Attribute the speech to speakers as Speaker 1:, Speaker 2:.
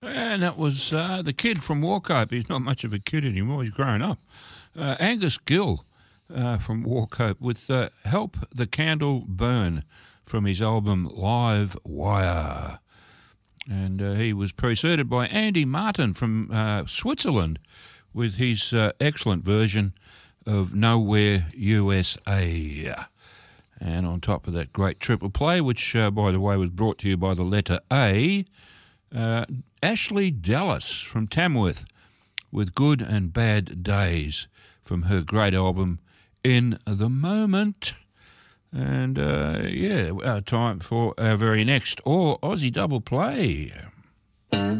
Speaker 1: And that was the kid from Warcope. He's not much of a kid anymore. He's grown up. Angus Gill from Warcope with Help the Candle Burn from his album Live Wire. And he was preceded by Andy Martin from Switzerland with his excellent version of Nowhere USA. And on top of that great triple play, which, by the way, was brought to you by the letter A, Ashley Dallas from Tamworth with Good and Bad Days from her great album In the Moment. And, time for our very next All Aussie Double Play.